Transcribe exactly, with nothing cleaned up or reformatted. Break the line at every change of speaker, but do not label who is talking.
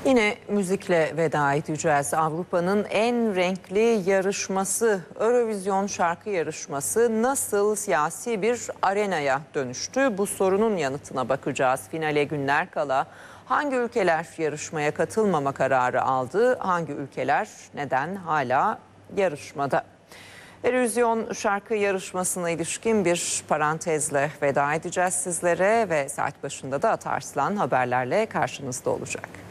Yine müzikle veda edeceğiz. Avrupa'nın en renkli yarışması, Eurovision şarkı yarışması nasıl siyasi bir arenaya dönüştü? Bu sorunun yanıtına bakacağız. Finale günler kala hangi ülkeler yarışmaya katılmama kararı aldı? Hangi ülkeler neden hala yarışmada? Eurovision şarkı yarışmasına ilişkin bir parantezle veda edeceğiz sizlere ve saat başında da Atarslan haberlerle karşınızda olacak.